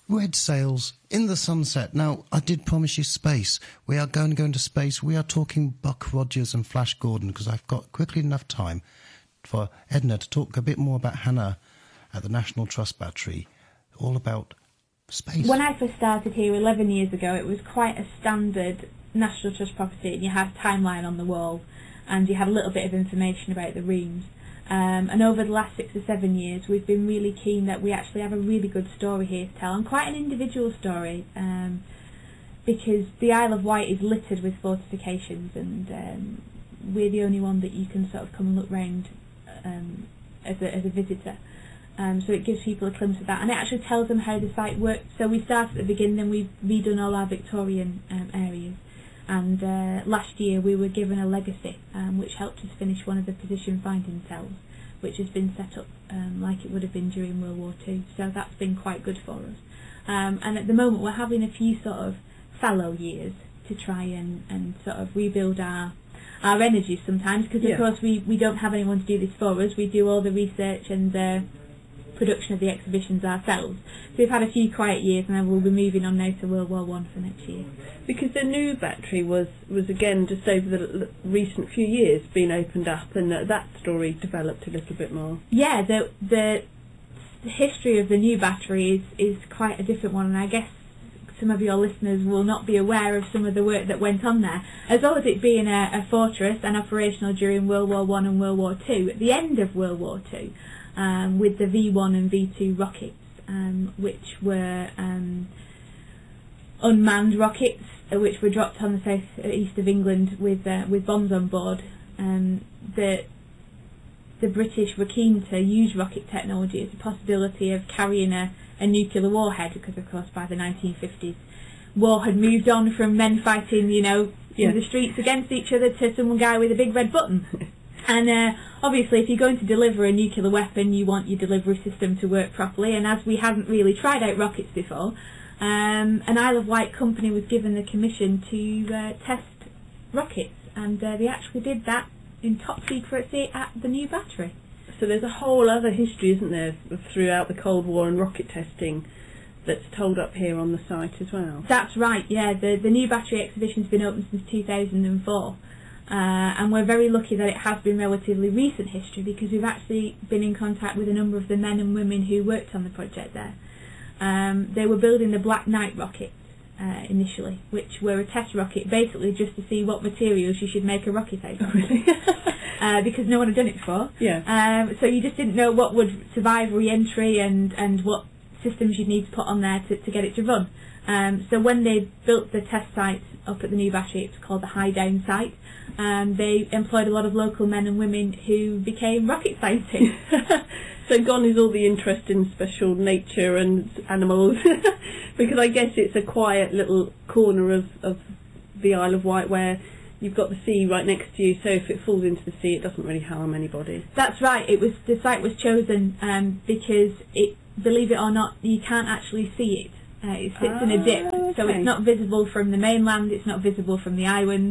Red sails in the sunset. Now, I did promise you space. We are going to go into space. We are talking Buck Rogers and Flash Gordon, because I've got quickly enough time for Edna to talk a bit more about Hannah at the National Trust Battery, all about space. When I first started here 11 years ago, it was quite a standard National Trust property, and you had a timeline on the wall, and you had a little bit of information about the rooms. And over the last 6 or 7 years, we've been really keen that we actually have a really good story here to tell, and quite an individual story, because the Isle of Wight is littered with fortifications, and we're the only one that you can sort of come and look round as a visitor. So it gives people a glimpse of that, and it actually tells them how the site works. So we started at the beginning, then we've redone all our Victorian areas. And last year we were given a legacy, which helped us finish one of the position finding cells, which has been set up like it would have been during World War II. So that's been quite good for us. And at the moment we're having a few sort of fallow years to try and sort of rebuild our energies sometimes, because of course we don't have anyone to do this for us. We do all the research and the production of the exhibitions ourselves. So we've had a few quiet years, and then we'll be moving on now to World War I for next year. Because the new battery was again just over the recent few years been opened up, and that story developed a little bit more. Yeah, the history of the new battery is quite a different one, and I guess some of your listeners will not be aware of some of the work that went on there. As well as it being a fortress and operational during World War I and World War II, at the end of World War II, with the V1 and V2 rockets, which were unmanned rockets, which were dropped on the south east of England with bombs on board. The British were keen to use rocket technology as a possibility of carrying a nuclear warhead, because of course by the 1950s war had moved on from men fighting, in the streets against each other, to some guy with a big red button. And obviously if you're going to deliver a nuclear weapon, you want your delivery system to work properly, and as we hadn't really tried out rockets before, an Isle of Wight company was given the commission to test rockets, and they actually did that in top secrecy at the new battery. So there's a whole other history, isn't there, throughout the Cold War and rocket testing that's told up here on the site as well? That's right, yeah. The new battery exhibition's been open since 2004. And we're very lucky that it has been relatively recent history, because we've actually been in contact with a number of the men and women who worked on the project there. They were building the Black Knight rockets initially, which were a test rocket basically just to see what materials you should make a rocket out of. Because no one had done it before. Yeah. So you just didn't know what would survive re-entry and what systems you'd need to put on there to get it to run. So when they built the test site up at the new battery, it's called the High Down site, they employed a lot of local men and women who became rocket scientists. So gone is all the interest in special nature and animals, because I guess it's a quiet little corner of the Isle of Wight where you've got the sea right next to you, so if it falls into the sea it doesn't really harm anybody. That's right, the site was chosen because believe it or not, you can't actually see it. It sits in a dip, so it's not visible from the mainland, it's not visible from the island.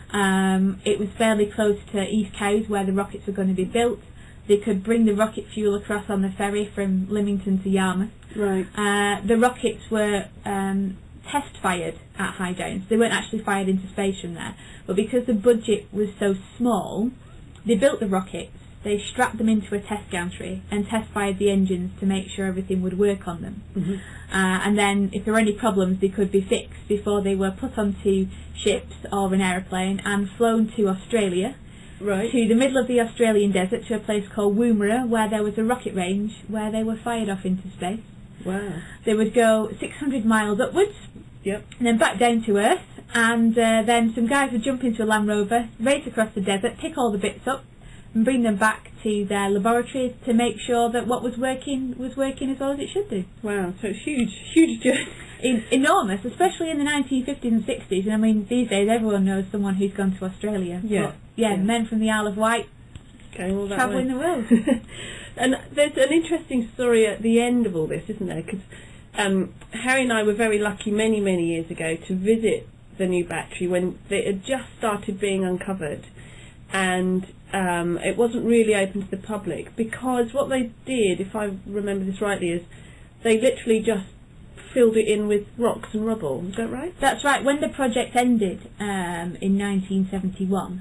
It was fairly close to East Cowes, where the rockets were going to be built. They could bring the rocket fuel across on the ferry from Lymington to Yarmouth. Right. The rockets were test fired at High Downs. They weren't actually fired into space from there. But because the budget was so small, they built the rockets, they strapped them into a test gantry and test fired the engines to make sure everything would work on them. Mm-hmm. And then if there were any problems, they could be fixed before they were put onto ships or an aeroplane and flown to Australia. Right. To the middle of the Australian desert, to a place called Woomera, where there was a rocket range where they were fired off into space. Wow. They would go 600 miles upwards, yep, and then back down to Earth, and then some guys would jump into a Land Rover, race across the desert, pick all the bits up, and bring them back to their laboratories to make sure that what was working as well as it should do. Wow, so it's huge journey. Enormous, especially in the 1950s and 60s. And I mean, these days everyone knows someone who's gone to Australia. Yeah. But, yeah, men from the Isle of Wight travelling the world. And there's an interesting story at the end of all this, isn't there? Because Harry and I were very lucky many years ago to visit the new battery when it had just started being uncovered, and it wasn't really open to the public, because what they did, if I remember this rightly, is they literally just filled it in with rocks and rubble. Is that right? That's right. When the project ended in 1971,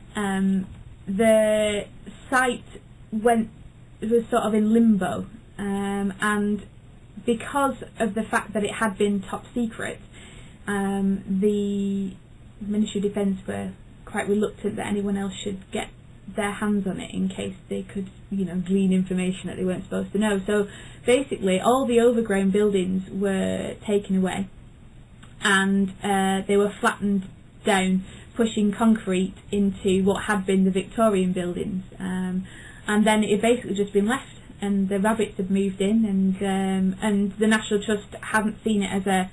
the site was sort of in limbo, and because of the fact that it had been top secret, the Ministry of Defence were quite reluctant that anyone else should get their hands on it in case they could, glean information that they weren't supposed to know. So basically all the overgrown buildings were taken away, and they were flattened down, pushing concrete into what had been the Victorian buildings, and then it had basically just been left, and the rabbits had moved in, and the National Trust hadn't seen it as a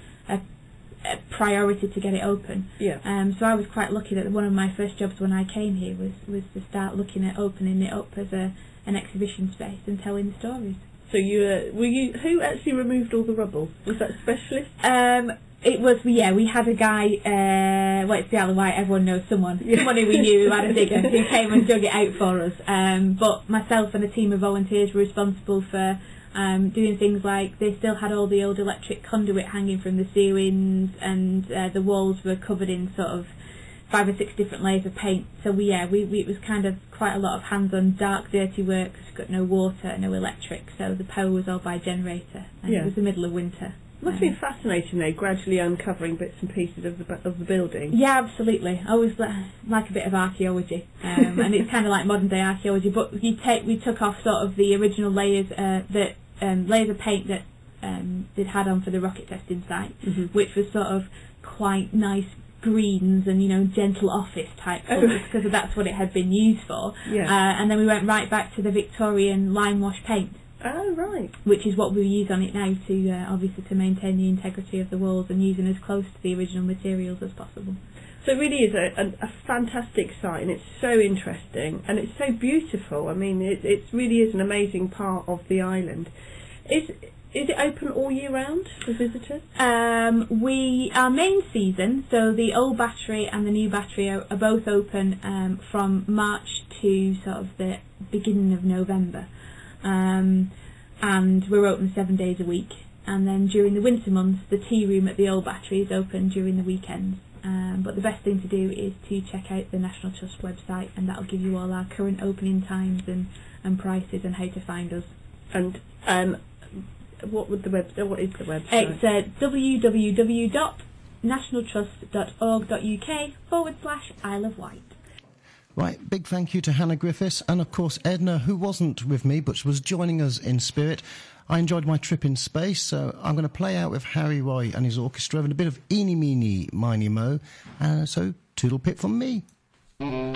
priority to get it open. Yeah. So I was quite lucky that one of my first jobs when I came here was to start looking at opening it up as an exhibition space and telling stories. So who actually removed all the rubble? Was that a specialist? It was, we had a guy, it's the Isle of Wight, everyone knows someone who we knew who had a digger who came and dug it out for us. But myself and a team of volunteers were responsible for doing things like they still had all the old electric conduit hanging from the ceilings, and the walls were covered in sort of 5 or 6 different layers of paint. So it was kind of quite a lot of hands-on, dark, dirty work. Got no water, no electric, so the power was all by generator, and it was the middle of winter. Must have been fascinating though, gradually uncovering bits and pieces of the building. Yeah, absolutely. I always like a bit of archaeology, and it's kind of like modern day archaeology. But we took off sort of the original layers layers of paint that they'd had on for the rocket testing site, which was sort of quite nice greens and gentle office type colours, because that's what it had been used for. And then we went right back to the Victorian lime wash paint. Oh, right. Which is what we use on it now to obviously to maintain the integrity of the walls and using as close to the original materials as possible. So it really is a fantastic site, and it's so interesting and it's so beautiful. I mean, it really is an amazing part of the island. Is it open all year round for visitors? Our main season, so the old battery and the new battery are both open from March to sort of the beginning of November. And we're open 7 days a week, and then during the winter months the tea room at the old battery is open during the weekends, but the best thing to do is to check out the National Trust website, and that'll give you all our current opening times and prices and how to find us. And what is the website? It's www.nationaltrust.org.uk/Isle of Wight. Right, big thank you to Hannah Griffiths, and of course Edna, who wasn't with me but was joining us in spirit. I enjoyed my trip in space, so I'm going to play out with Harry Roy and his orchestra and a bit of Eeny Meeny Miny Mo, so toodle pip from me.